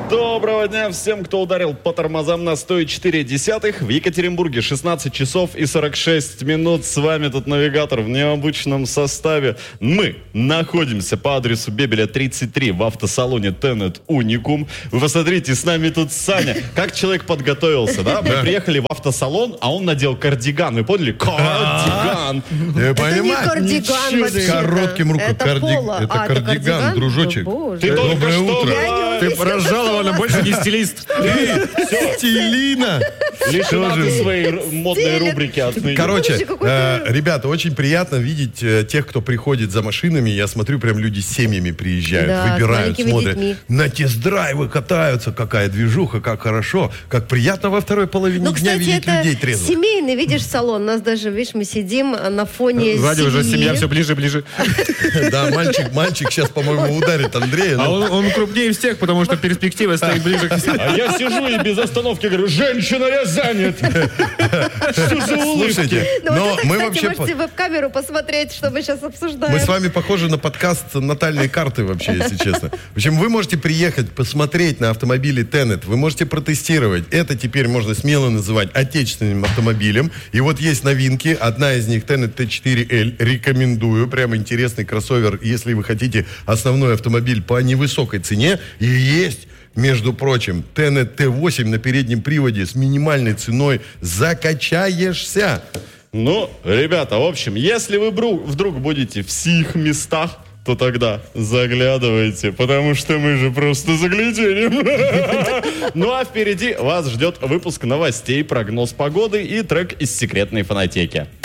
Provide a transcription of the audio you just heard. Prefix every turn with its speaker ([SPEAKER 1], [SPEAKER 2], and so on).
[SPEAKER 1] Доброго дня всем, кто ударил по тормозам на 104,1. В Екатеринбурге 16 часов и 46 минут. С вами тут навигатор в необычном составе. Мы находимся по адресу Бебеля 33 в автосалоне Tenet Unicum. Вы посмотрите, с нами тут Саня. Как человек подготовился, да? Мы приехали в автосалон, а он надел кардиган. Вы поняли? Кардиган.
[SPEAKER 2] Я
[SPEAKER 3] Это не кардиган вообще.
[SPEAKER 2] С коротким рукавом. Это кардиган, дружочек.
[SPEAKER 1] Ты только
[SPEAKER 2] Доброе
[SPEAKER 1] что
[SPEAKER 2] утро.
[SPEAKER 4] Ты разжалована, больше не стилист.
[SPEAKER 2] Стилина.
[SPEAKER 1] лишена ты своей модной рубрики отныне.
[SPEAKER 2] Короче, ребята, очень приятно видеть тех, кто приходит за машинами. Я смотрю, прям люди с семьями приезжают,
[SPEAKER 3] Да,
[SPEAKER 2] выбирают,
[SPEAKER 3] с маленькими
[SPEAKER 2] смотрят.
[SPEAKER 3] детьми.
[SPEAKER 2] На тест-драйвы катаются. Какая движуха, как хорошо. Как приятно во второй половине
[SPEAKER 3] Ну,
[SPEAKER 2] дня
[SPEAKER 3] кстати,
[SPEAKER 2] видеть
[SPEAKER 3] это
[SPEAKER 2] людей трезвых.
[SPEAKER 3] семейный, видишь, салон. У нас даже, видишь, мы сидим на фоне
[SPEAKER 4] Сзади уже
[SPEAKER 3] семьи.
[SPEAKER 4] семья все ближе и ближе.
[SPEAKER 2] Да, мальчик сейчас, по-моему, ударит Андрея.
[SPEAKER 4] А он крупнее всех, потому что перспектива стоит ближе к себе.
[SPEAKER 1] А я сижу и без остановки говорю: женщина, я занят. Что за улыбки?
[SPEAKER 2] Слушайте,
[SPEAKER 3] Ну,
[SPEAKER 2] но
[SPEAKER 3] вот это,
[SPEAKER 2] мы
[SPEAKER 3] кстати,
[SPEAKER 2] вообще...
[SPEAKER 3] можете в веб-камеру посмотреть, что мы сейчас обсуждаем.
[SPEAKER 2] Мы с вами похожи на подкаст «Натальные карты» вообще, если честно. В общем, вы можете приехать, посмотреть на автомобили Tenet, вы можете протестировать. Это теперь можно смело называть отечественным автомобилем. И вот есть новинки. Одна из них Tenet T4L. Рекомендую. Прям интересный кроссовер, если вы хотите основной автомобиль по невысокой цене. И есть... Между прочим, Tenet T8 на переднем приводе с минимальной ценой закачаешься.
[SPEAKER 1] Ну, ребята, в общем, если вы вдруг будете в сих местах, то тогда заглядывайте, потому что мы же просто загляденем. Ну а впереди вас ждет выпуск новостей, прогноз погоды и трек из секретной фонотеки.